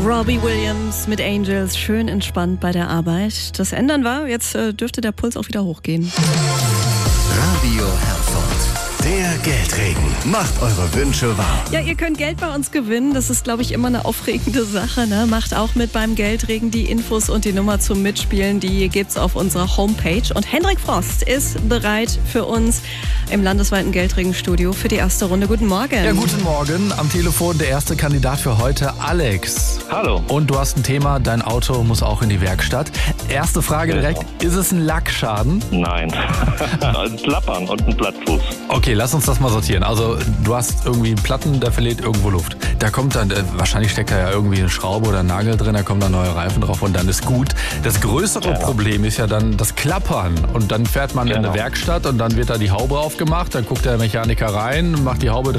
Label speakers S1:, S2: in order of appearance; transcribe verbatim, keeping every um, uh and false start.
S1: Robbie Williams mit Angels, schön entspannt bei der Arbeit. Das ändern wir, jetzt äh, dürfte der Puls auch wieder hochgehen.
S2: Radio Herford, der Geldregen. Macht eure Wünsche wahr.
S1: Ja, ihr könnt Geld bei uns gewinnen, das ist, glaube ich, immer eine aufregende Sache. Ne? Macht auch mit beim Geldregen. Die Infos und die Nummer zum Mitspielen, die gibt's auf unserer Homepage. Und Hendrik Frost ist bereit für uns im landesweiten Geldregenstudio für die erste Runde. Guten Morgen.
S3: Ja, guten Morgen. Am Telefon der erste Kandidat für heute, Alex.
S4: Hallo.
S3: Und du hast ein Thema, dein Auto muss auch in die Werkstatt. Erste Frage direkt, ist es ein Lackschaden?
S4: Nein. Ein Klappern und ein Plattfuß.
S3: Okay, lass uns das mal sortieren. Also du hast irgendwie einen Platten, der verliert irgendwo Luft. Da kommt dann, äh, wahrscheinlich steckt da ja irgendwie eine Schraube oder ein Nagel drin, da kommen dann neue Reifen drauf und dann ist gut. Das größere
S4: Ja.
S3: Problem ist ja dann das Klappern. Und dann fährt man in
S4: Genau.
S3: eine Werkstatt und dann wird da die Haube aufgemacht, dann guckt der Mechaniker rein, macht die Haube